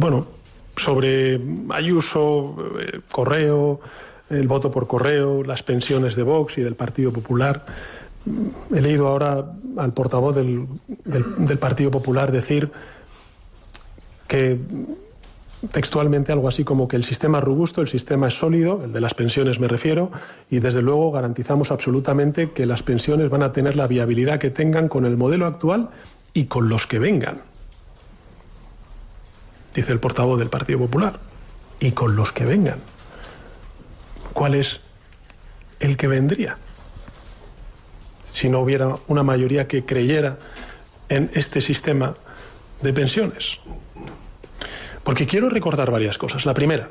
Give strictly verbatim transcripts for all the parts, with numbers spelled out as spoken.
bueno, sobre Ayuso, eh, correo, el voto por correo, las pensiones de Vox y del Partido Popular. He leído ahora al portavoz del, del, del Partido Popular decir que textualmente algo así como que el sistema es robusto, el sistema es sólido, el de las pensiones me refiero, y desde luego garantizamos absolutamente que las pensiones van a tener la viabilidad que tengan con el modelo actual y con los que vengan. Dice el portavoz del Partido Popular. Y con los que vengan. ¿Cuál es el que vendría? Si no hubiera una mayoría que creyera en este sistema de pensiones. Porque quiero recordar varias cosas. La primera,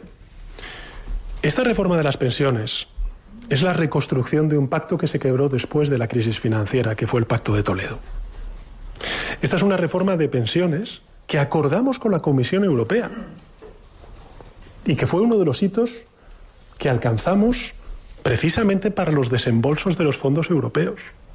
esta reforma de las pensiones es la reconstrucción de un pacto que se quebró después de la crisis financiera, que fue el Pacto de Toledo. Esta es una reforma de pensiones que acordamos con la Comisión Europea y que fue uno de los hitos que alcanzamos precisamente para los desembolsos de los fondos europeos.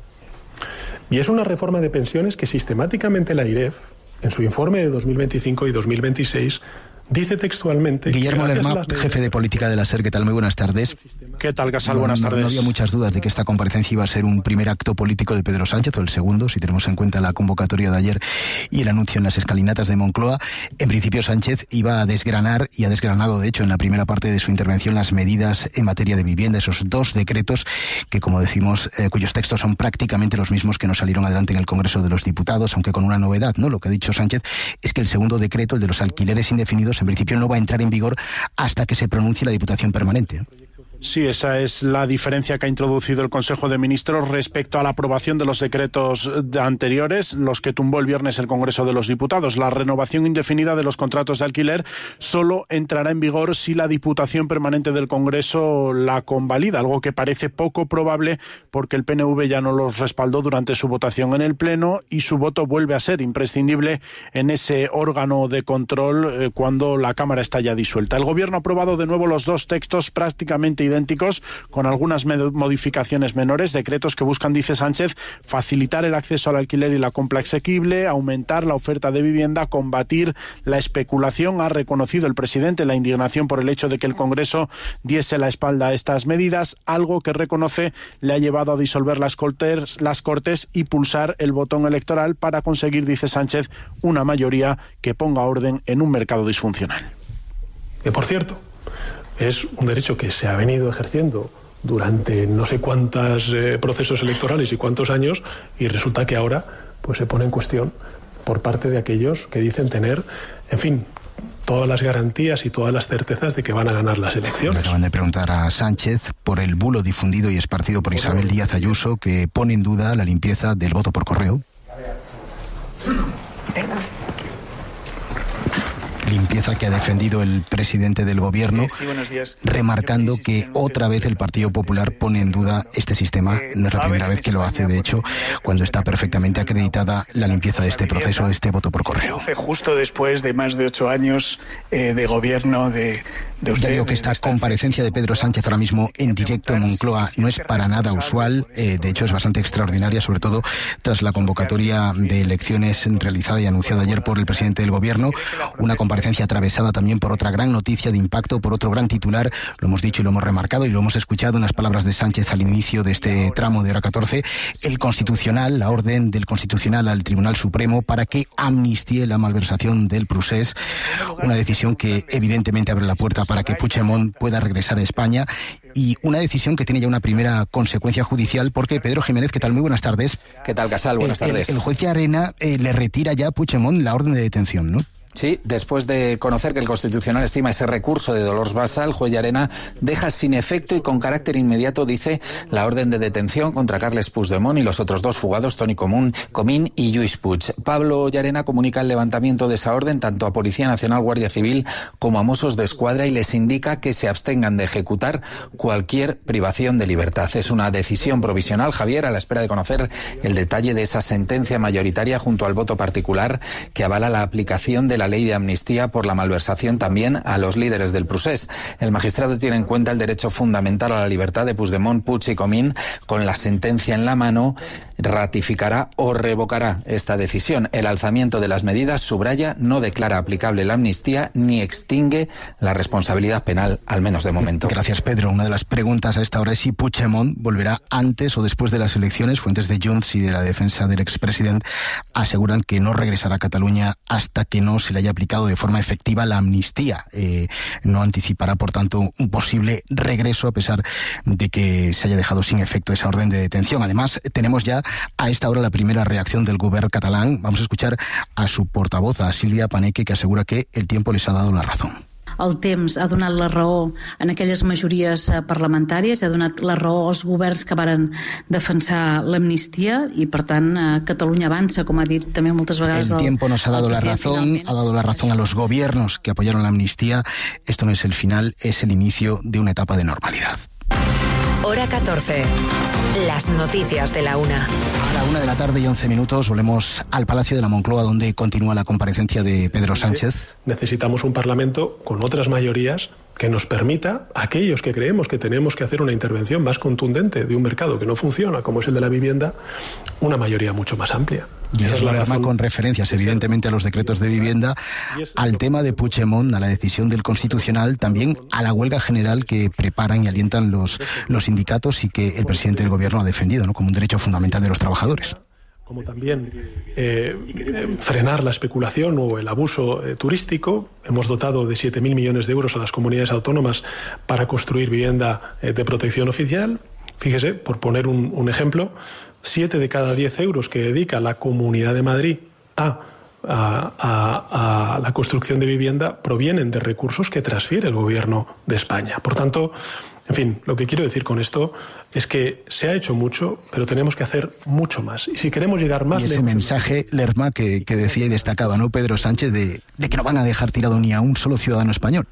Y es una reforma de pensiones que sistemáticamente la I R E F, en su informe de dos mil veinticinco y dos mil veintiséis, dice textualmente... Guillermo Lerma, jefe de política de la SER, ¿qué tal? Muy buenas tardes. ¿Qué tal, Casal? No, buenas no, tardes. No había muchas dudas de que esta comparecencia iba a ser un primer acto político de Pedro Sánchez, o el segundo, si tenemos en cuenta la convocatoria de ayer y el anuncio en las escalinatas de Moncloa. En principio, Sánchez iba a desgranar, y ha desgranado, de hecho, en la primera parte de su intervención, las medidas en materia de vivienda, esos dos decretos que, como decimos, eh, cuyos textos son prácticamente los mismos que no salieron adelante en el Congreso de los Diputados, aunque con una novedad, ¿no? Lo que ha dicho Sánchez es que el segundo decreto, el de los alquileres indefinidos, en principio no va a entrar en vigor hasta que se pronuncie la Diputación Permanente. Sí, esa es la diferencia que ha introducido el Consejo de Ministros respecto a la aprobación de los decretos anteriores, los que tumbó el viernes el Congreso de los Diputados. La renovación indefinida de los contratos de alquiler solo entrará en vigor si la Diputación Permanente del Congreso la convalida, algo que parece poco probable porque el P N V ya no los respaldó durante su votación en el Pleno y su voto vuelve a ser imprescindible en ese órgano de control eh, cuando la Cámara está ya disuelta. El Gobierno ha aprobado de nuevo los dos textos prácticamente idénticos, con algunas modificaciones menores, decretos que buscan, dice Sánchez, facilitar el acceso al alquiler y la compra asequible, aumentar la oferta de vivienda, combatir la especulación. Ha reconocido el presidente la indignación por el hecho de que el Congreso diese la espalda a estas medidas, algo que reconoce le ha llevado a disolver las Cortes, las Cortes y pulsar el botón electoral para conseguir, dice Sánchez, una mayoría que ponga orden en un mercado disfuncional. Que, por cierto, es un derecho que se ha venido ejerciendo durante no sé cuántos eh, procesos electorales y cuántos años, y resulta que ahora pues se pone en cuestión por parte de aquellos que dicen tener, en fin, todas las garantías y todas las certezas de que van a ganar las elecciones. Me acaban de preguntar a Sánchez por el bulo difundido y esparcido por Isabel Díaz Ayuso, que pone en duda la limpieza del voto por correo. Limpieza que ha defendido el presidente del Gobierno, sí, buenos días. remarcando que otra vez el Partido Popular pone en duda este sistema. No es la primera vez que lo hace, de hecho, cuando está perfectamente acreditada la limpieza de este proceso, este voto por correo. Justo después de más de ocho años eh, de gobierno de, de usted. Ya digo que esta comparecencia de Pedro Sánchez ahora mismo en directo en Moncloa no es para nada usual, eh, de hecho es bastante extraordinaria, sobre todo tras la convocatoria de elecciones realizada y anunciada ayer por el presidente del Gobierno, una comparecencia atravesada también por otra gran noticia de impacto, por otro gran titular, lo hemos dicho y lo hemos remarcado y lo hemos escuchado en las palabras de Sánchez al inicio de este tramo de hora catorce, el Constitucional, la orden del Constitucional al Tribunal Supremo para que amnistíe la malversación del Prusés, una decisión que evidentemente abre la puerta para que Puigdemont pueda regresar a España, y una decisión que tiene ya una primera consecuencia judicial, porque Pedro Jiménez, ¿qué tal? Muy buenas tardes. ¿Qué tal, Casal? Buenas el, tardes. El, el juez Llarena eh, le retira ya a Puigdemont la orden de detención, ¿no? Sí, después de conocer que el Constitucional estima ese recurso de Dolors Bassa, el juez Llarena deja sin efecto y con carácter inmediato, dice, la orden de detención contra Carles Puigdemont y los otros dos fugados, Toni Común, Comín y Lluís Puig. Pablo Llarena comunica el levantamiento de esa orden tanto a Policía Nacional, Guardia Civil como a Mossos de Escuadra y les indica que se abstengan de ejecutar cualquier privación de libertad. Es una decisión provisional, Javier, a la espera de conocer el detalle de esa sentencia mayoritaria junto al voto particular que avala la aplicación de la la ley de amnistía por la malversación también a los líderes del procés. El magistrado tiene en cuenta el derecho fundamental a la libertad de Puigdemont, Puig y Comín. Con la sentencia en la mano, ratificará o revocará esta decisión. El alzamiento de las medidas, subraya, no declara aplicable la amnistía ni extingue la responsabilidad penal, al menos de momento. Gracias, Pedro. Una de las preguntas a esta hora es si Puigdemont volverá antes o después de las elecciones. Fuentes de Junts y de la defensa del expresidente aseguran que no regresará a Cataluña hasta que no se le haya aplicado de forma efectiva la amnistía. Eh, no anticipará, por tanto, un posible regreso a pesar de que se haya dejado sin efecto esa orden de detención. Además, tenemos ya a esta hora la primera reacción del govern catalán. Vamos a escuchar a su portavoz, a Silvia Paneque, que asegura que el tiempo les ha dado la razón. El temps ha donat la raó en aquelles majories parlamentàries, ha donat la raó als governs que varen defensar l'amnistia i, per tant, Catalunya avança, com ha dit també moltes vegades el, el tiempo nos ha dado la razón, ha dado la razón a los gobiernos que apoyaron la amnistía. Esto no es el final, es el inicio de una etapa de normalidad. Hora catorce. Las noticias de la una. A la una de la tarde y once minutos volvemos al Palacio de la Moncloa, donde continúa la comparecencia de Pedro Sánchez. Necesitamos un Parlamento con otras mayorías que nos permita, a aquellos que creemos que tenemos que hacer una intervención más contundente de un mercado que no funciona, como es el de la vivienda, una mayoría mucho más amplia. Y esa es la razón, con referencias evidentemente a los decretos de vivienda, al tema de Puigdemont, a la decisión del Constitucional, también a la huelga general que preparan y alientan los, los sindicatos y que el presidente del Gobierno ha defendido, ¿no?, como un derecho fundamental de los trabajadores. Como también eh, frenar la especulación o el abuso eh, turístico. Hemos dotado de siete mil millones de euros a las comunidades autónomas para construir vivienda eh, de protección oficial. Fíjese, por poner un, un ejemplo, siete de cada diez euros que dedica la Comunidad de Madrid a, a, a, a la construcción de vivienda provienen de recursos que transfiere el Gobierno de España. Por tanto, en fin, lo que quiero decir con esto es que se ha hecho mucho, pero tenemos que hacer mucho más. Y si queremos llegar más y ese lejos... mensaje, Lerma, que, que decía y destacaba, ¿no?, Pedro Sánchez, de, de que no van a dejar tirado ni a un solo ciudadano español.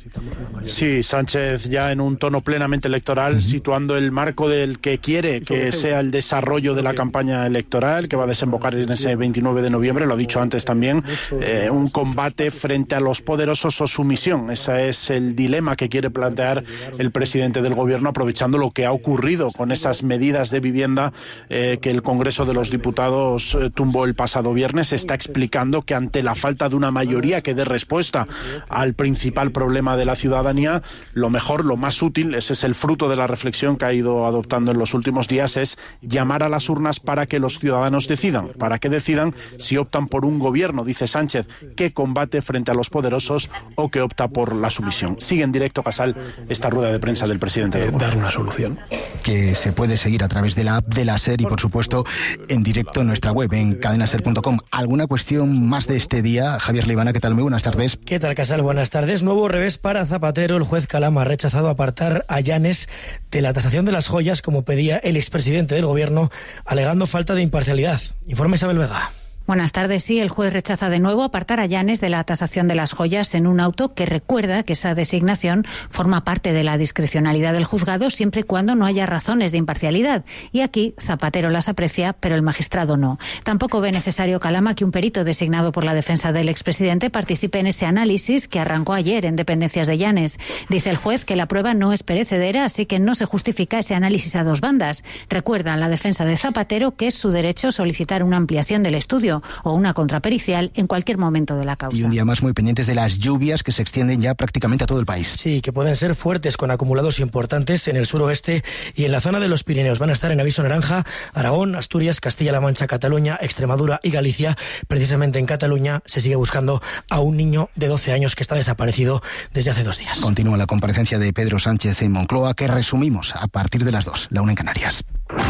Sí, Sánchez ya en un tono plenamente electoral, uh-huh. situando el marco del que quiere que sea el desarrollo de la campaña electoral, que va a desembocar en ese veintinueve de noviembre, lo ha dicho antes también, eh, un combate frente a los poderosos o sumisión. Ese es el dilema que quiere plantear el presidente del Gobierno, aprovechando lo que ha ocurrido con esas medidas de vivienda eh, que el Congreso de los Diputados eh, tumbó el pasado viernes. Está explicando que ante la falta de una mayoría que dé respuesta al principal problema problema de la ciudadanía, lo mejor, lo más útil, ese es el fruto de la reflexión que ha ido adoptando en los últimos días, es llamar a las urnas para que los ciudadanos decidan, para que decidan si optan por un gobierno, dice Sánchez, que combate frente a los poderosos o que opta por la sumisión. Sigue en directo, Casal, esta rueda de prensa del presidente del Gobierno. Dar una solución. Que se puede seguir a través de la app de la SER y, por supuesto, en directo en nuestra web, en cadena ser punto com. ¿Alguna cuestión más de este día? Javier Leibana, ¿qué tal? Muy buenas tardes. ¿Qué tal, Casal? Buenas tardes. Nuevo revés para Zapatero. El juez Calama ha rechazado apartar a Llanes de la tasación de las joyas, como pedía el expresidente del Gobierno, alegando falta de imparcialidad. Informa Isabel Vega. Buenas tardes. Sí, el juez rechaza de nuevo apartar a Llanes de la tasación de las joyas en un auto que recuerda que esa designación forma parte de la discrecionalidad del juzgado siempre y cuando no haya razones de imparcialidad. Y aquí Zapatero las aprecia, pero el magistrado no. Tampoco ve necesario Calama que un perito designado por la defensa del expresidente participe en ese análisis que arrancó ayer en dependencias de Llanes. Dice el juez que la prueba no es perecedera, así que no se justifica ese análisis a dos bandas. Recuerda la defensa de Zapatero que es su derecho solicitar una ampliación del estudio o una contrapericial en cualquier momento de la causa. Y un día más muy pendientes de las lluvias que se extienden ya prácticamente a todo el país. Sí, que pueden ser fuertes con acumulados importantes en el suroeste y en la zona de los Pirineos. Van a estar en aviso naranja Aragón, Asturias, Castilla-La Mancha, Cataluña, Extremadura y Galicia. Precisamente en Cataluña se sigue buscando a un niño de doce años que está desaparecido desde hace dos días. Continúa la comparecencia de Pedro Sánchez en Moncloa, que resumimos a partir de las dos, la una en Canarias.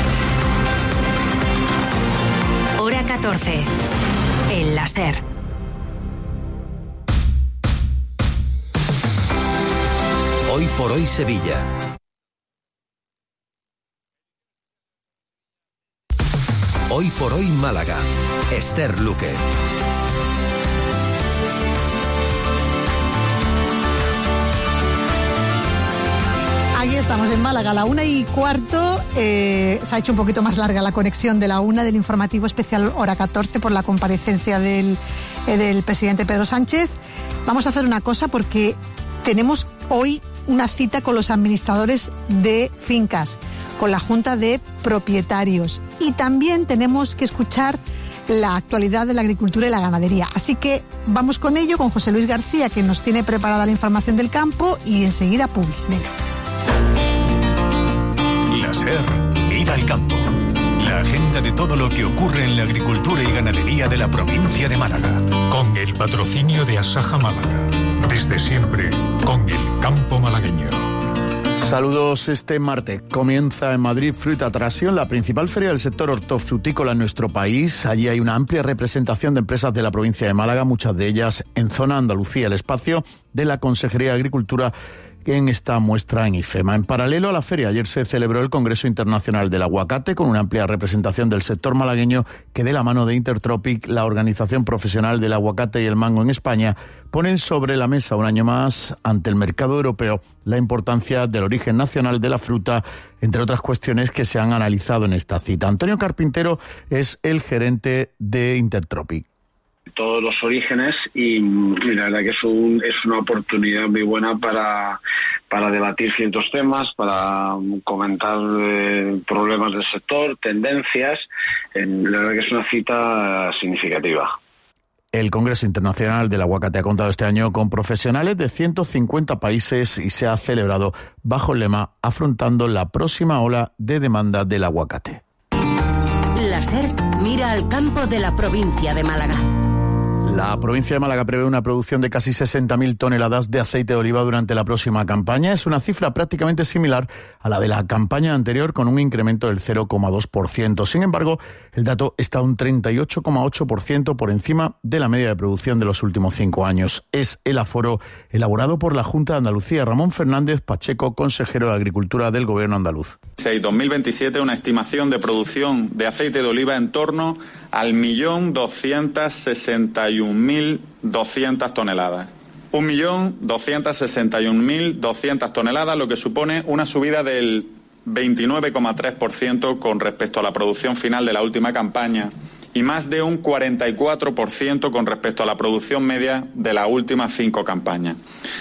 Hora catorce. El láser. Hoy por hoy Sevilla. Hoy por hoy Málaga. Esther Luque. Aquí estamos en Málaga, a la una y cuarto. Eh, se ha hecho un poquito más larga la conexión de la una del informativo especial Hora catorce por la comparecencia del eh, del presidente Pedro Sánchez. Vamos a hacer una cosa porque tenemos hoy una cita con los administradores de fincas, con la Junta de Propietarios, y también tenemos que escuchar la actualidad de la agricultura y la ganadería. Así que vamos con ello, con José Luis García, que nos tiene preparada la información del campo, y enseguida Publi. Venga. La SER mira al campo. La agenda de todo lo que ocurre en la agricultura y ganadería de la provincia de Málaga. Con el patrocinio de Asaja Málaga. Desde siempre, con el campo malagueño. Saludos. Este martes comienza en Madrid Fruta Trasión, la principal feria del sector hortofrutícola en nuestro país. Allí hay una amplia representación de empresas de la provincia de Málaga, muchas de ellas en zona Andalucía. El espacio de la Consejería de Agricultura en esta muestra en IFEMA. En paralelo a la feria, ayer se celebró el Congreso Internacional del Aguacate con una amplia representación del sector malagueño que, de la mano de Intertropic, la organización profesional del aguacate y el mango en España, ponen sobre la mesa un año más ante el mercado europeo la importancia del origen nacional de la fruta, entre otras cuestiones que se han analizado en esta cita. Antonio Carpintero es el gerente de Intertropic. Todos los orígenes, y, y la verdad que es, un, es una oportunidad muy buena para, para debatir ciertos temas, para comentar eh, problemas del sector, tendencias. Eh, la verdad que es una cita significativa. El Congreso Internacional del Aguacate ha contado este año con profesionales de ciento cincuenta países y se ha celebrado bajo el lema Afrontando la próxima ola de demanda del aguacate. La SER mira al campo de la provincia de Málaga. La provincia de Málaga prevé una producción de casi sesenta mil toneladas de aceite de oliva durante la próxima campaña. Es una cifra prácticamente similar a la de la campaña anterior, con un incremento del cero coma dos por ciento. Sin embargo, el dato está un treinta y ocho coma ocho por ciento por encima de la media de producción de los últimos cinco años. Es el aforo elaborado por la Junta de Andalucía. Ramón Fernández Pacheco, consejero de Agricultura del Gobierno andaluz. dos mil veintisiete, una estimación de producción de aceite de oliva en torno al millón doscientas sesenta y un mil doscientas toneladas. un millón doscientas sesenta y un mil doscientas toneladas, lo que supone una subida del veintinueve coma tres por ciento con respecto a la producción final de la última campaña y más de un cuarenta y cuatro por ciento con respecto a la producción media de las últimas cinco campañas.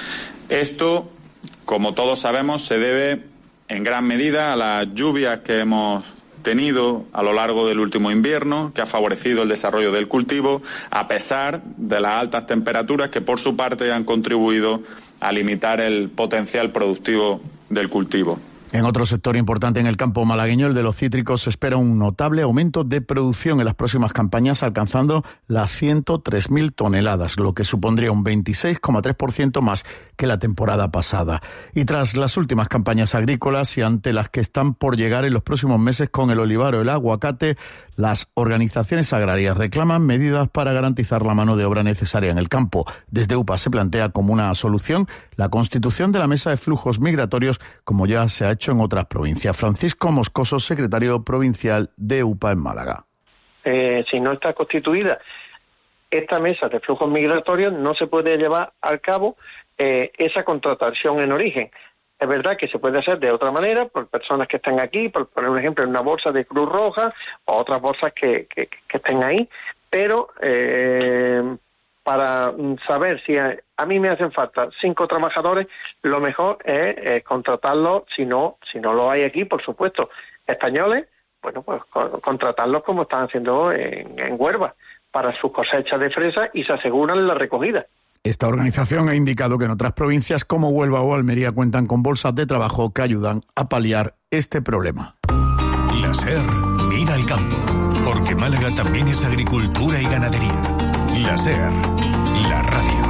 Esto, como todos sabemos, se debe en gran medida a las lluvias que hemos tenido a lo largo del último invierno, que ha favorecido el desarrollo del cultivo, a pesar de las altas temperaturas que por su parte han contribuido a limitar el potencial productivo del cultivo. En otro sector importante en el campo malagueño, el de los cítricos, se espera un notable aumento de producción en las próximas campañas, alcanzando las ciento tres mil toneladas, lo que supondría un veintiséis coma tres por ciento más que la temporada pasada. Y tras las últimas campañas agrícolas y ante las que están por llegar en los próximos meses con el olivar o el aguacate, las organizaciones agrarias reclaman medidas para garantizar la mano de obra necesaria en el campo. Desde UPA se plantea como una solución la constitución de la mesa de flujos migratorios, como ya se ha hecho en otras provincias. Francisco Moscoso, secretario provincial de UPA en Málaga. Eh, si no está constituida esta mesa de flujos migratorios, no se puede llevar a cabo eh, esa contratación en origen. Es verdad que se puede hacer de otra manera, por personas que están aquí, por poner un ejemplo, en una bolsa de Cruz Roja o otras bolsas que, que, que estén ahí, pero eh, para saber si a, a mí me hacen falta cinco trabajadores, lo mejor es eh, contratarlos, si no, si no lo hay aquí, por supuesto, españoles, bueno, pues co- contratarlos como están haciendo en, en Huelva, para sus cosechas de fresa y se aseguran la recogida. Esta organización ha indicado que en otras provincias como Huelva o Almería cuentan con bolsas de trabajo que ayudan a paliar este problema. La SER mira al campo, porque Málaga también es agricultura y ganadería. La SER, la radio.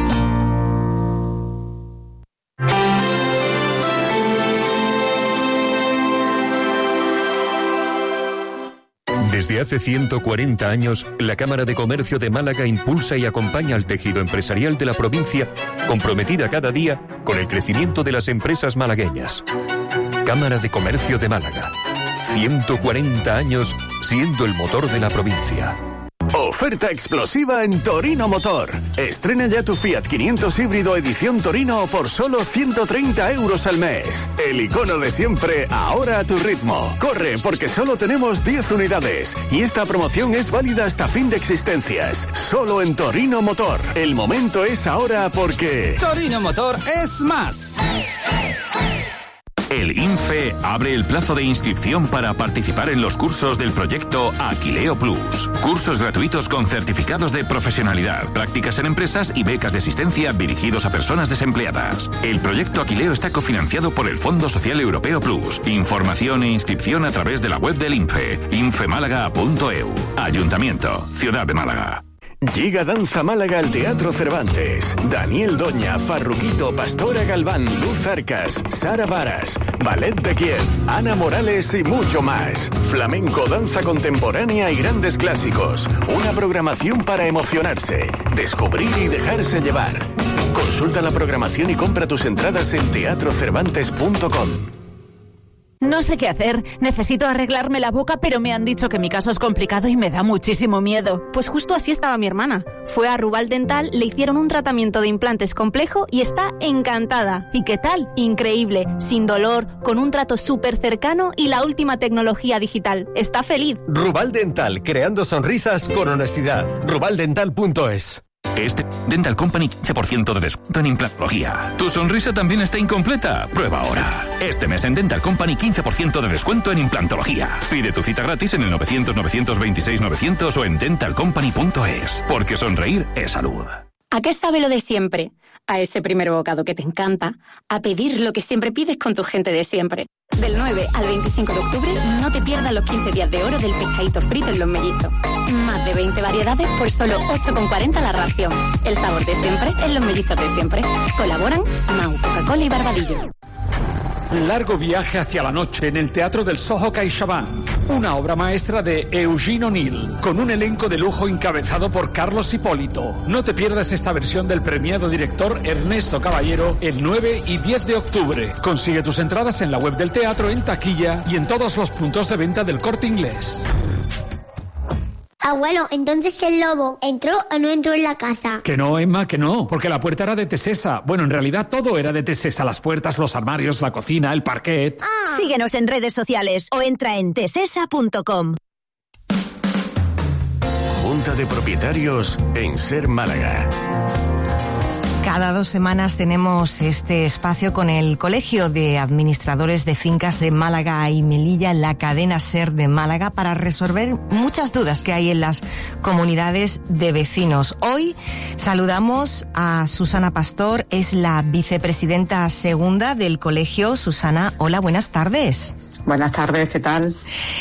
Desde hace ciento cuarenta años, la Cámara de Comercio de Málaga impulsa y acompaña al tejido empresarial de la provincia, comprometida cada día con el crecimiento de las empresas malagueñas. Cámara de Comercio de Málaga. ciento cuarenta años siendo el motor de la provincia. Oferta explosiva en Torino Motor. Estrena ya tu Fiat quinientos híbrido edición Torino por solo ciento treinta euros al mes. El icono de siempre, ahora a tu ritmo. Corre, porque solo tenemos diez unidades. Y esta promoción es válida hasta fin de existencias. Solo en Torino Motor. El momento es ahora porque... Torino Motor es más. El INFE abre el plazo de inscripción para participar en los cursos del proyecto Aquileo Plus. Cursos gratuitos con certificados de profesionalidad, prácticas en empresas y becas de asistencia dirigidos a personas desempleadas. El proyecto Aquileo está cofinanciado por el Fondo Social Europeo Plus. Información e inscripción a través de la web del INFE, infemálaga punto e u. Ayuntamiento, Ciudad de Málaga. Llega Danza Málaga al Teatro Cervantes. Daniel Doña, Farruquito, Pastora Galván, Luz Arcas, Sara Varas, Ballet de Kiev, Ana Morales y mucho más. Flamenco, danza contemporánea y grandes clásicos. Una programación para emocionarse, descubrir y dejarse llevar. Consulta la programación y compra tus entradas en teatro cervantes punto com. No sé qué hacer. Necesito arreglarme la boca, pero me han dicho que mi caso es complicado y me da muchísimo miedo. Pues justo así estaba mi hermana. Fue a Rubal Dental, le hicieron un tratamiento de implantes complejo y está encantada. ¿Y qué tal? Increíble, sin dolor, con un trato súper cercano y la última tecnología digital. Está feliz. Rubal Dental, creando sonrisas con honestidad. rubal dental punto es. Este Dental Company quince por ciento de descuento en implantología. ¿Tu sonrisa también está incompleta? Prueba ahora. Este mes en Dental Company quince por ciento de descuento en implantología. Pide tu cita gratis en el novecientos, novecientos veintiséis, novecientos o en dental company punto es. Porque sonreír es salud. ¿A qué sabe lo de siempre? A ese primer bocado que te encanta, a pedir lo que siempre pides con tu gente de siempre. Del nueve al veinticinco de octubre no te pierdas los quince días de oro del pescadito frito en Los Mellizos. Más de veinte variedades por solo ocho con cuarenta la ración. El sabor de siempre en Los Mellizos de siempre. Colaboran Mau, Coca-Cola y Barbadillo. Largo viaje hacia la noche en el Teatro del Soho CaixaBank. Una obra maestra de Eugene O'Neill, con un elenco de lujo encabezado por Carlos Hipólito. No te pierdas esta versión del premiado director Ernesto Caballero el nueve y diez de octubre. Consigue tus entradas en la web del teatro, en taquilla y en todos los puntos de venta del Corte Inglés. Abuelo, entonces el lobo ¿entró o no entró en la casa? Que no, Emma, que no, porque la puerta era de Tesesa. Bueno, en realidad todo era de Tesesa, las puertas, los armarios, la cocina, el parquet. Ah. Síguenos en redes sociales o entra en tesesa punto com. Junta de Propietarios en Ser Málaga. Cada dos semanas tenemos este espacio con el Colegio de Administradores de Fincas de Málaga y Melilla en la cadena SER de Málaga para resolver muchas dudas que hay en las comunidades de vecinos. Hoy saludamos a Susana Pastor, es la vicepresidenta segunda del colegio. Susana, hola, buenas tardes. Buenas tardes, ¿qué tal?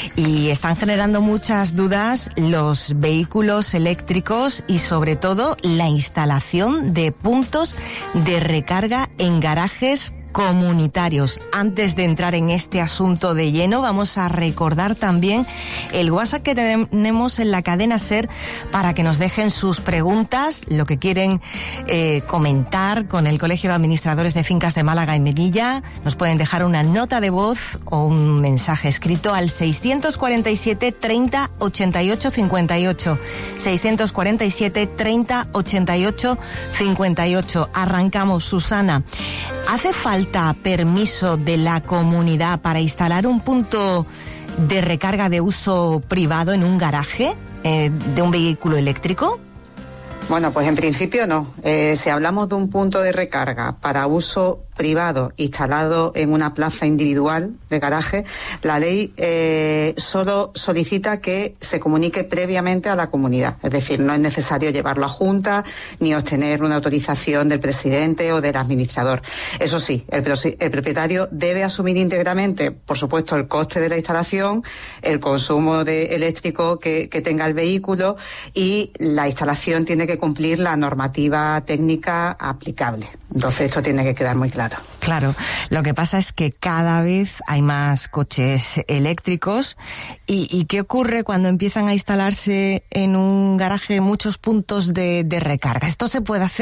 Y están generando muchas dudas los vehículos eléctricos y sobre todo la instalación de puntos de recarga en garajes comunitarios. Antes de entrar en este asunto de lleno, vamos a recordar también el WhatsApp que tenemos en la cadena SER para que nos dejen sus preguntas, lo que quieren eh, comentar con el Colegio de Administradores de Fincas de Málaga y Melilla. Nos pueden dejar una nota de voz o un mensaje escrito al seiscientos cuarenta y siete, treinta, ochenta y ocho, cincuenta y ocho. seiscientos cuarenta y siete, treinta, ochenta y ocho, cincuenta y ocho. Arrancamos, Susana. ¿Hace falta permiso de la comunidad para instalar un punto de recarga de uso privado en un garaje eh, de un vehículo eléctrico? Bueno, pues en principio no. Eh, si hablamos de un punto de recarga para uso privado instalado en una plaza individual de garaje, la ley eh, solo solicita que se comunique previamente a la comunidad. Es decir, no es necesario llevarlo a junta ni obtener una autorización del presidente o del administrador. Eso sí, el, el propietario debe asumir íntegramente, por supuesto, el coste de la instalación, el consumo de eléctrico que, que tenga el vehículo y la instalación tiene que cumplir la normativa técnica aplicable. Entonces esto tiene que quedar muy claro. Claro, lo que pasa es que cada vez hay más coches eléctricos y, y ¿qué ocurre cuando empiezan a instalarse en un garaje muchos puntos de, de recarga? ¿Esto se puede hacer?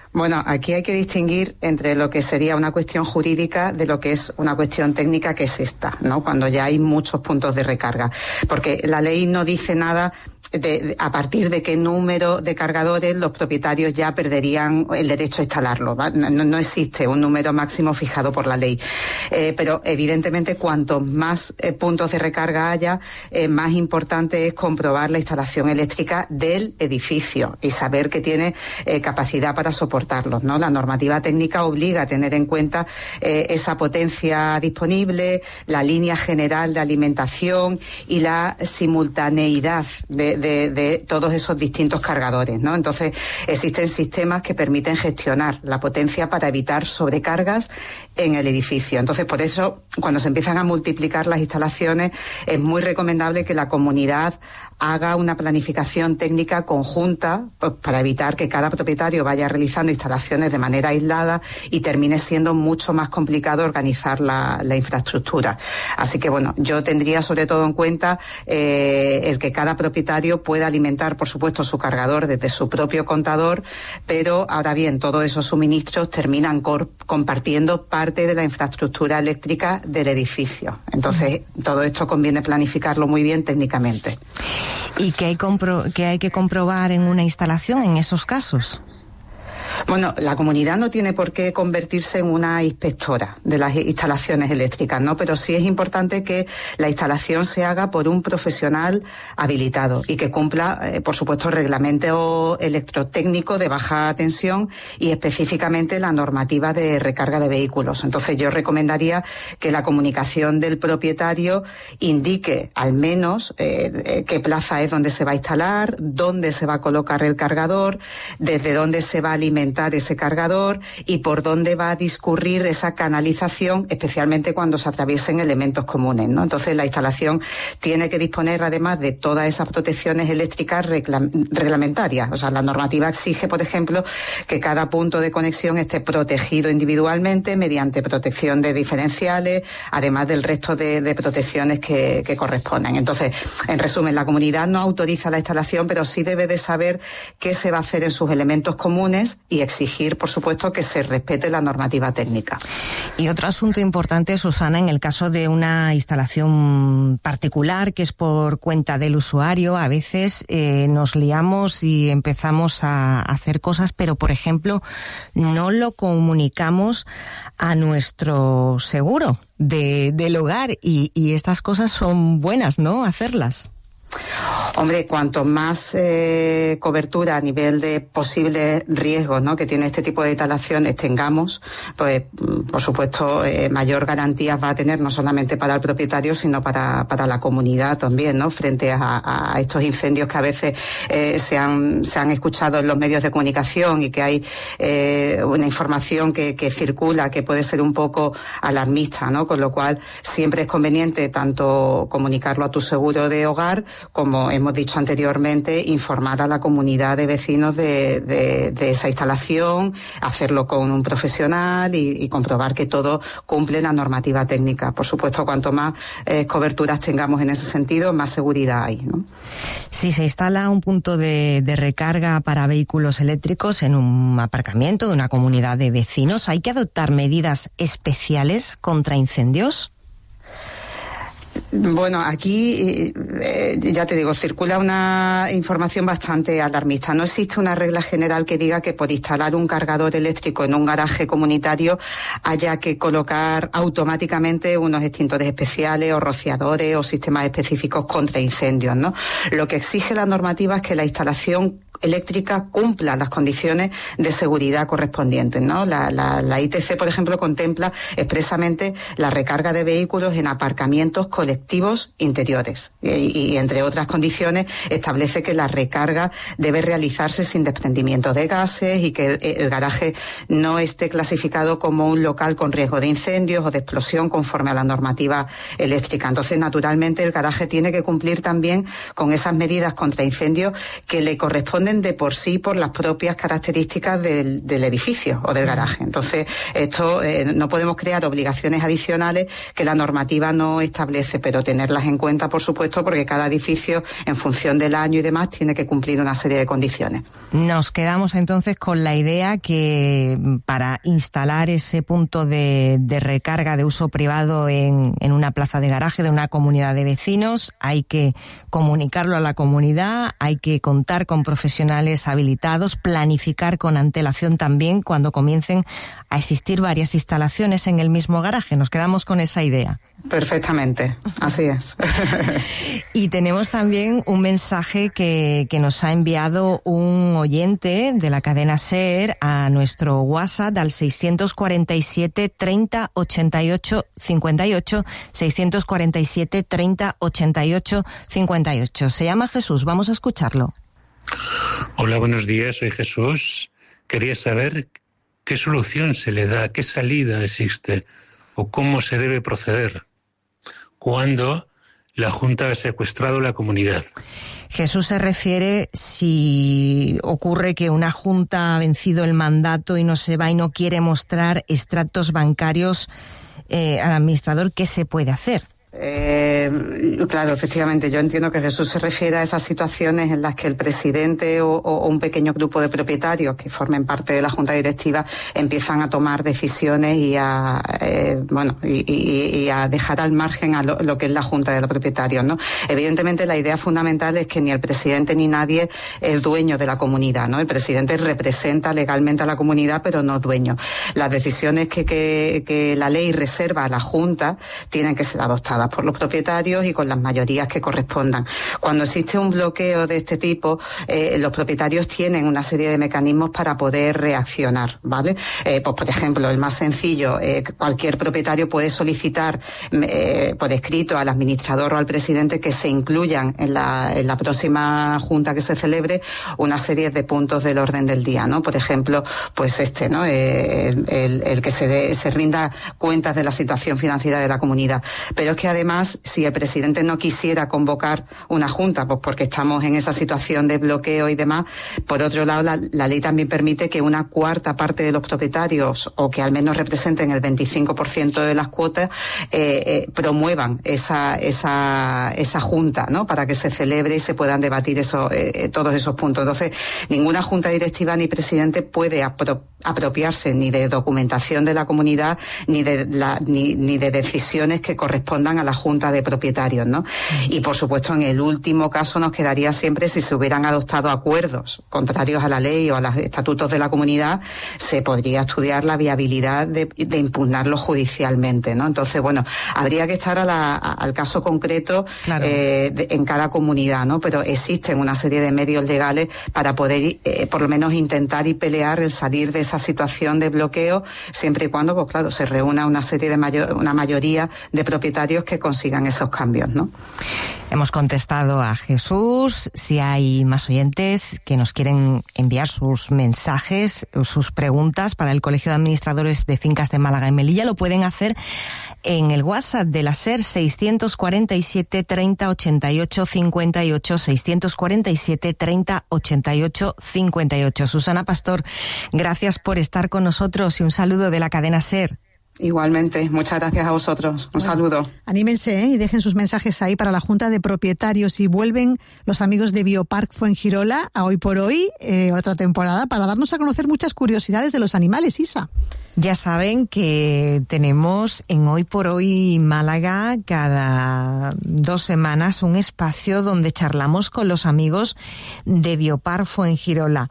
Bueno, aquí hay que distinguir entre lo que sería una cuestión jurídica de lo que es una cuestión técnica, que es esta, ¿no? Cuando ya hay muchos puntos de recarga. Porque la ley no dice nada de, de a partir de qué número de cargadores los propietarios ya perderían el derecho a instalarlo. No, no existe un número máximo fijado por la ley. Eh, pero evidentemente cuantos más eh, puntos de recarga haya, eh, más importante es comprobar la instalación eléctrica del edificio y saber que tiene eh, capacidad para soportarlos, ¿no? La normativa técnica obliga a tener en cuenta eh, esa potencia disponible, la línea general de alimentación y la simultaneidad de, de, de todos esos distintos cargadores, ¿no? Entonces, existen sistemas que permiten gestionar la potencia para evitar sobrecargas en el edificio. Entonces, por eso, cuando se empiezan a multiplicar las instalaciones, es muy recomendable que la comunidad haga una planificación técnica conjunta, pues, para evitar que cada propietario vaya realizando instalaciones de manera aislada y termine siendo mucho más complicado organizar la, la infraestructura. Así que, bueno, yo tendría sobre todo en cuenta eh, el que cada propietario pueda alimentar, por supuesto, su cargador desde su propio contador, pero ahora bien, todos esos suministros terminan cor- compartiendo parte de la infraestructura eléctrica del edificio. Entonces, todo esto conviene planificarlo muy bien técnicamente. ¿Y qué hay, compro- qué hay que comprobar en una instalación en esos casos? Bueno, la comunidad no tiene por qué convertirse en una inspectora de las instalaciones eléctricas, ¿no? Pero sí es importante que la instalación se haga por un profesional habilitado y que cumpla, eh, por supuesto, el reglamento electrotécnico de baja tensión y específicamente la normativa de recarga de vehículos. Entonces, yo recomendaría que la comunicación del propietario indique al menos eh, qué plaza es donde se va a instalar, dónde se va a colocar el cargador, desde dónde se va a alimentar ese cargador y por dónde va a discurrir esa canalización, especialmente cuando se atraviesen elementos comunes, ¿no? Entonces, la instalación tiene que disponer además de todas esas protecciones eléctricas regla- reglamentarias. O sea, la normativa exige, por ejemplo, que cada punto de conexión esté protegido individualmente mediante protección de diferenciales, además del resto de, de protecciones que, que corresponden. Entonces, en resumen, la comunidad no autoriza la instalación, pero sí debe de saber qué se va a hacer en sus elementos comunes y exigir, por supuesto, que se respete la normativa técnica. Y otro asunto importante, Susana, en el caso de una instalación particular que es por cuenta del usuario, a veces eh, nos liamos y empezamos a hacer cosas, pero, por ejemplo, no lo comunicamos a nuestro seguro de, del hogar y, y estas cosas son buenas, ¿no?, hacerlas. Hombre, cuanto más eh, cobertura a nivel de posibles riesgos, ¿no?, que tiene este tipo de instalaciones tengamos, pues por supuesto eh, mayor garantías va a tener no solamente para el propietario, sino para, para la comunidad también, ¿no?, frente a, a estos incendios que a veces eh, se han se han escuchado en los medios de comunicación y que hay eh, una información que, que circula que puede ser un poco alarmista, ¿no?, con lo cual siempre es conveniente tanto comunicarlo a tu seguro de hogar como hemos dicho anteriormente, informar a la comunidad de vecinos de, de, de esa instalación, hacerlo con un profesional y, y comprobar que todo cumple la normativa técnica. Por supuesto, cuanto más eh, coberturas tengamos en ese sentido, más seguridad hay, ¿no? Si se instala un punto de, de recarga para vehículos eléctricos en un aparcamiento de una comunidad de vecinos, ¿hay que adoptar medidas especiales contra incendios? Bueno, aquí, eh, ya te digo, circula una información bastante alarmista. No existe una regla general que diga que por instalar un cargador eléctrico en un garaje comunitario haya que colocar automáticamente unos extintores especiales o rociadores o sistemas específicos contra incendios, ¿no? Lo que exige la normativa es que la instalación eléctrica cumpla las condiciones de seguridad correspondientes, ¿no? La, la, la I T C, por ejemplo, contempla expresamente la recarga de vehículos en aparcamientos colectivos interiores y, y entre otras condiciones establece que la recarga debe realizarse sin desprendimiento de gases y que el garaje no esté clasificado como un local con riesgo de incendios o de explosión conforme a la normativa eléctrica. Entonces, naturalmente, el garaje tiene que cumplir también con esas medidas contra incendios que le corresponden responden de por sí por las propias características del, del edificio o del garaje. Entonces, esto eh, no podemos crear obligaciones adicionales que la normativa no establece, pero tenerlas en cuenta, por supuesto, porque cada edificio, en función del año y demás, tiene que cumplir una serie de condiciones. Nos quedamos entonces con la idea que para instalar ese punto de, de recarga de uso privado en, en una plaza de garaje de una comunidad de vecinos, hay que comunicarlo a la comunidad, hay que contar con profesionales habilitados, planificar con antelación también cuando comiencen a existir varias instalaciones en el mismo garaje. Nos quedamos con esa idea. Perfectamente, así es. Y tenemos también un mensaje que, que nos ha enviado un oyente de la cadena SER a nuestro WhatsApp al seiscientos cuarenta y siete treinta ochenta y ocho cincuenta y ocho, seiscientos cuarenta y siete treinta ochenta y ocho cincuenta y ocho. Se llama Jesús, vamos a escucharlo. Hola, buenos días, soy Jesús. Quería saber qué solución se le da, qué salida existe o cómo se debe proceder cuando la Junta ha secuestrado la comunidad. Jesús se refiere si ocurre que una Junta ha vencido el mandato y no se va y no quiere mostrar extractos bancarios eh, al administrador, ¿qué se puede hacer? Eh, claro, efectivamente, yo entiendo que Jesús se refiere a esas situaciones en las que el presidente o, o un pequeño grupo de propietarios que formen parte de la junta directiva empiezan a tomar decisiones y a eh, bueno y, y, y a dejar al margen a lo, lo que es la junta de los propietarios, ¿no? Evidentemente, la idea fundamental es que ni el presidente ni nadie es dueño de la comunidad, ¿no? El presidente representa legalmente a la comunidad, pero no es dueño. Las decisiones que, que, que la ley reserva a la junta tienen que ser adoptadas por los propietarios y con las mayorías que correspondan. Cuando existe un bloqueo de este tipo, eh, los propietarios tienen una serie de mecanismos para poder reaccionar, ¿vale? Eh, pues, por ejemplo, el más sencillo, eh, cualquier propietario puede solicitar eh, por escrito al administrador o al presidente que se incluyan en la, en la próxima junta que se celebre una serie de puntos del orden del día, ¿no? Por ejemplo, pues este, ¿no? Eh, el, el, el que se, de, se rinda cuentas de la situación financiera de la comunidad. Pero es que además, si el presidente no quisiera convocar una junta, pues porque estamos en esa situación de bloqueo y demás, por otro lado, la, la ley también permite que una cuarta parte de los propietarios, o que al menos representen el veinticinco por ciento de las cuotas, eh, eh, promuevan esa, esa, esa junta, ¿no? Para que se celebre y se puedan debatir eso, eh, todos esos puntos. Entonces, ninguna junta directiva ni presidente puede apro- apropiarse ni de documentación de la comunidad, ni de, la, ni, ni de decisiones que correspondan a la junta de propietarios, ¿no? Y por supuesto, en el último caso nos quedaría siempre si se hubieran adoptado acuerdos contrarios a la ley o a los estatutos de la comunidad, se podría estudiar la viabilidad de, de impugnarlos judicialmente, ¿no? Entonces, bueno, habría que estar a la, a, al caso concreto, claro, eh, de, en cada comunidad, ¿no? Pero existen una serie de medios legales para poder, eh, por lo menos, intentar y pelear el salir de esa situación de bloqueo, siempre y cuando, pues claro, se reúna una serie de mayor, una mayoría de propietarios que consigan esos cambios, ¿no? Hemos contestado a Jesús. Si hay más oyentes que nos quieren enviar sus mensajes, sus preguntas para el Colegio de Administradores de Fincas de Málaga y Melilla, lo pueden hacer en el WhatsApp de la SER seiscientos cuarenta y siete treinta ochenta y ocho cincuenta y ocho, seiscientos cuarenta y siete treinta ochenta y ocho cincuenta y ocho. Susana Pastor, gracias por estar con nosotros y un saludo de la cadena SER. Igualmente, muchas gracias a vosotros. Un bueno, saludo. Anímense, ¿eh? Y dejen sus mensajes ahí para la Junta de Propietarios. Y vuelven los amigos de Biopark Fuengirola a Hoy por Hoy, eh, otra temporada, para darnos a conocer muchas curiosidades de los animales, Isa. Ya saben que tenemos en Hoy por Hoy Málaga cada dos semanas un espacio donde charlamos con los amigos de Biopark Fuengirola.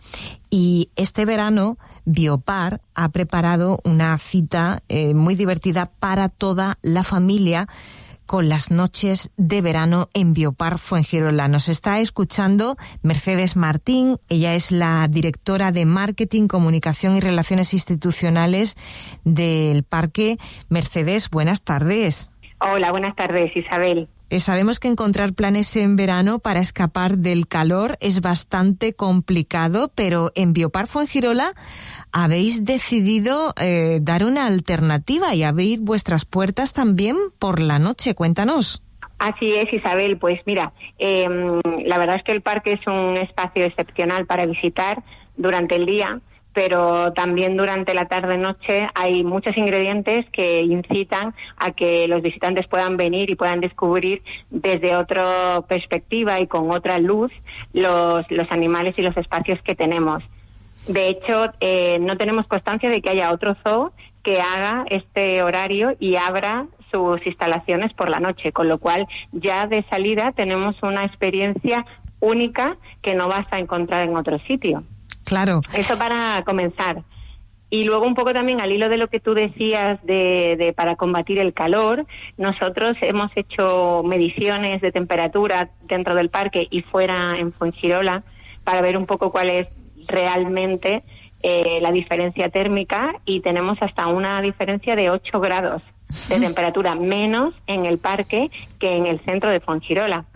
Y este verano Biopar ha preparado una cita eh, muy divertida para toda la familia con las noches de verano en Biopar Fuengirola. Nos está escuchando Mercedes Martín. Ella es la directora de Marketing, Comunicación y Relaciones Institucionales del parque. Mercedes, buenas tardes. Hola, buenas tardes, Isabel. Eh, sabemos que encontrar planes en verano para escapar del calor es bastante complicado, pero en Biopar Fuengirola habéis decidido eh, dar una alternativa y abrir vuestras puertas también por la noche. Cuéntanos. Así es, Isabel. Pues mira, eh, la verdad es que el parque es un espacio excepcional para visitar durante el día, pero también durante la tarde-noche hay muchos ingredientes que incitan a que los visitantes puedan venir y puedan descubrir desde otra perspectiva y con otra luz los, los animales y los espacios que tenemos. De hecho, eh, no tenemos constancia de que haya otro zoo que haga este horario y abra sus instalaciones por la noche, con lo cual ya de salida tenemos una experiencia única que no vas a encontrar en otro sitio. Claro. Eso para comenzar. Y luego un poco también al hilo de lo que tú decías de, de para combatir el calor, nosotros hemos hecho mediciones de temperatura dentro del parque y fuera en Fuengirola para ver un poco cuál es realmente eh, la diferencia térmica, y tenemos hasta una diferencia de ocho grados de temperatura menos en el parque que en el centro de Fuengirola.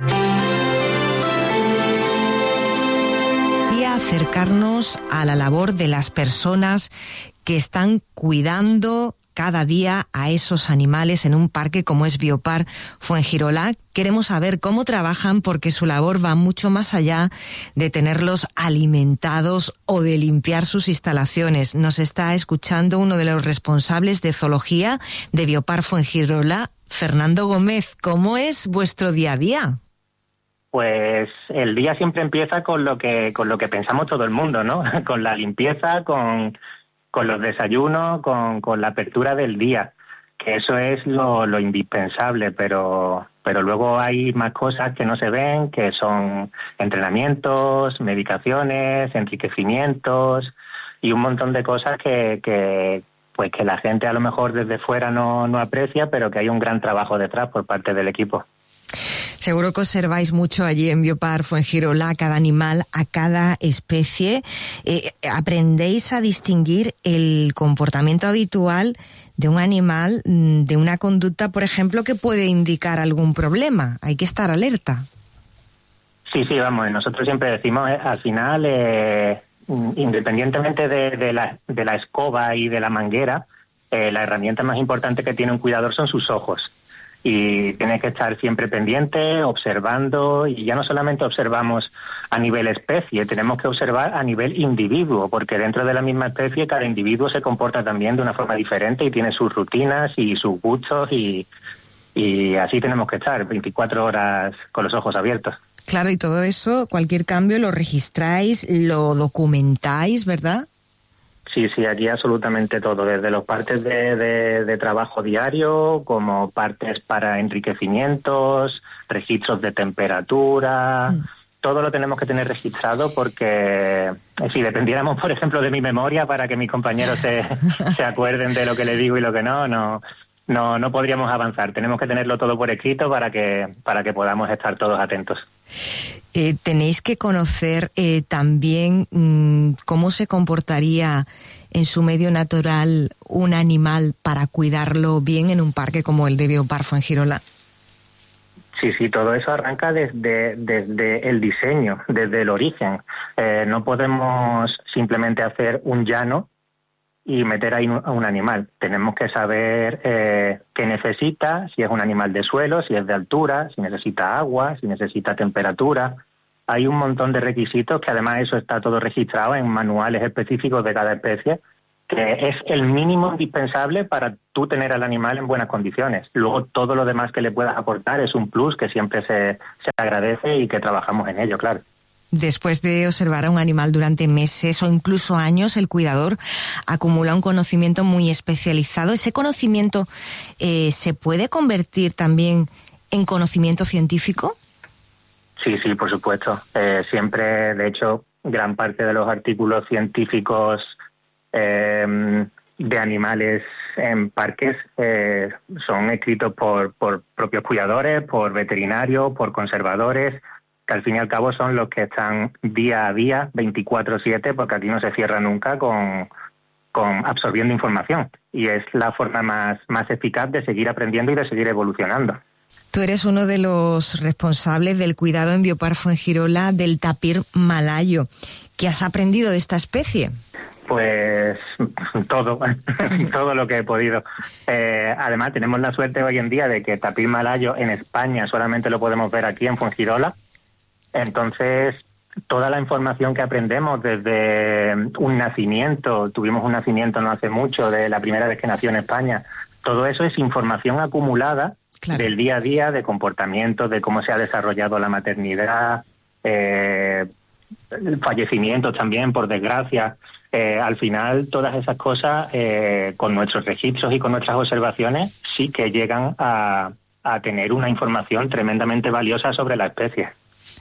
Y acercarnos a la labor de las personas que están cuidando cada día a esos animales en un parque como es Biopar Fuengirola. Queremos saber cómo trabajan, porque su labor va mucho más allá de tenerlos alimentados o de limpiar sus instalaciones. Nos está escuchando uno de los responsables de zoología de Biopar Fuengirola, Fernando Gómez. ¿Cómo es vuestro día a día? Pues el día siempre empieza con lo que con lo que pensamos todo el mundo, ¿no? Con la limpieza, con, con los desayunos, con, con la apertura del día, que eso es lo, lo indispensable, pero pero luego hay más cosas que no se ven, que son entrenamientos, medicaciones, enriquecimientos y un montón de cosas que, que pues que la gente a lo mejor desde fuera no, no aprecia, pero que hay un gran trabajo detrás por parte del equipo. Seguro que observáis mucho allí en Biopar Fuengirola a cada animal, a cada especie. Eh, aprendéis a distinguir el comportamiento habitual de un animal de una conducta, por ejemplo, que puede indicar algún problema. Hay que estar alerta. Sí, sí, vamos, nosotros siempre decimos, eh, al final, eh, independientemente de, de, la, de la escoba y de la manguera, eh, la herramienta más importante que tiene un cuidador son sus ojos. Y tiene que estar siempre pendiente, observando, y ya no solamente observamos a nivel especie, tenemos que observar a nivel individuo, porque dentro de la misma especie cada individuo se comporta también de una forma diferente y tiene sus rutinas y sus gustos, y, y así tenemos que estar veinticuatro horas con los ojos abiertos. Claro, y todo eso, cualquier cambio lo registráis, lo documentáis, ¿verdad? Sí, sí, aquí absolutamente todo, desde los partes de, de, de trabajo diario, como partes para enriquecimientos, registros de temperatura, mm. todo lo tenemos que tener registrado, porque si dependiéramos, por ejemplo, de mi memoria para que mis compañeros se, se acuerden de lo que les digo y lo que no, no, no, no podríamos avanzar. Tenemos que tenerlo todo por escrito para que, para que podamos estar todos atentos. Eh, tenéis que conocer eh, también mmm, cómo se comportaría en su medio natural un animal para cuidarlo bien en un parque como el de Biopar Fuengirola. Sí, sí, todo eso arranca desde, desde el diseño, desde el origen. Eh, no podemos simplemente hacer un llano y meter ahí a un animal. Tenemos que saber eh, qué necesita, si es un animal de suelo, si es de altura, si necesita agua, si necesita temperatura. Hay un montón de requisitos que además eso está todo registrado en manuales específicos de cada especie, que es el mínimo indispensable para tú tener al animal en buenas condiciones. Luego todo lo demás que le puedas aportar es un plus que siempre se, se agradece y que trabajamos en ello, claro. Después de observar a un animal durante meses o incluso años, el cuidador acumula un conocimiento muy especializado. ¿Ese conocimiento eh, se puede convertir también en conocimiento científico? Sí, sí, por supuesto. Eh, siempre, de hecho, gran parte de los artículos científicos eh, de animales en parques eh, son escritos por, por propios cuidadores, por veterinarios, por conservadores, que al fin y al cabo son los que están día a día, veinticuatro siete, porque aquí no se cierra nunca con, con absorbiendo información. Y es la forma más, más eficaz de seguir aprendiendo y de seguir evolucionando. Tú eres uno de los responsables del cuidado en Biopar Fuengirola del tapir malayo. ¿Qué has aprendido de esta especie? Pues todo, todo lo que he podido. Eh, además, tenemos la suerte hoy en día de que tapir malayo en España solamente lo podemos ver aquí en Fuengirola. Entonces, toda la información que aprendemos desde un nacimiento, tuvimos un nacimiento no hace mucho, de la primera vez que nació en España, todo eso es información acumulada claro. del día a día, de comportamientos, de cómo se ha desarrollado la maternidad, eh, fallecimientos también, por desgracia. Eh, al final, todas esas cosas, eh, con nuestros registros y con nuestras observaciones, sí que llegan a, a tener una información tremendamente valiosa sobre la especie.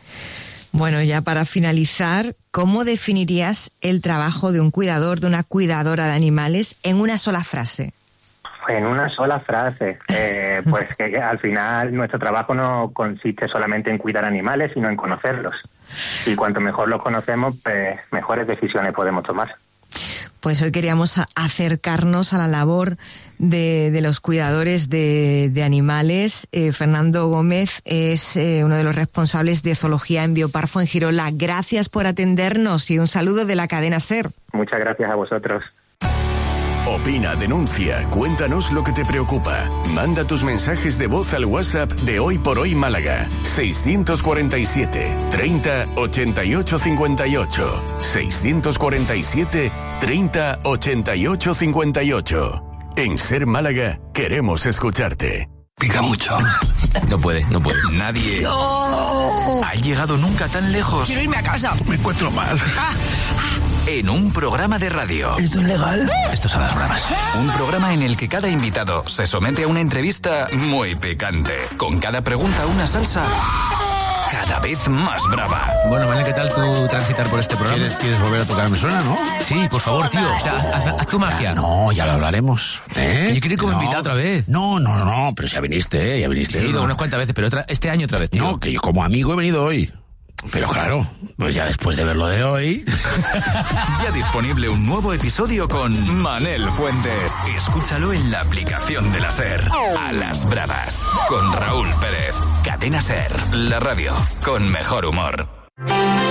Bueno, ya para finalizar, ¿cómo definirías el trabajo de un cuidador, de una cuidadora de animales, en una sola frase? En una sola frase, eh, pues que, que al final nuestro trabajo no consiste solamente en cuidar animales, sino en conocerlos. Y cuanto mejor los conocemos, pues mejores decisiones podemos tomar. Pues hoy queríamos acercarnos a la labor de, de los cuidadores de, de animales. Eh, Fernando Gómez es eh, uno de los responsables de zoología en Biopar Fuengirola. Gracias por atendernos y un saludo de la cadena SER. Muchas gracias a vosotros. Opina, denuncia, cuéntanos lo que te preocupa. Manda tus mensajes de voz al WhatsApp de Hoy por Hoy Málaga. seiscientos cuarenta y siete, treinta, ochenta y ocho, cincuenta y ocho. seiscientos cuarenta y siete, treinta, ochenta y ocho, cincuenta y ocho. En SER Málaga queremos escucharte. Pica mucho. No puede, no puede. Nadie no. ha llegado nunca tan lejos. Quiero irme a casa. Me encuentro mal. Ah. En un programa de radio. ¿Esto es legal? Esto son las bromas. Un programa en el que cada invitado se somete a una entrevista muy picante. Con cada pregunta una salsa cada vez más brava. Bueno, Manel, ¿qué tal tu transitar por este programa? ¿Quieres, ¿Quieres volver a tocar? ¿Me suena, no? Sí, por favor, tío. O sea, haz, haz tu magia. No, ya lo hablaremos. ¿Eh? Yo quiero ir como no. invitado otra vez. No, no, no, pero ya viniste, ¿eh? Ya viniste. Sí, ¿no? unas cuantas veces, pero otra, este año otra vez, tío. No, que yo como amigo he venido hoy. Pero claro, pues ya después de ver lo de hoy... Ya disponible un nuevo episodio con Manel Fuentes. Escúchalo en la aplicación de la SER. A las bravas. Con Raúl Pérez. Cadena SER. La radio con mejor humor.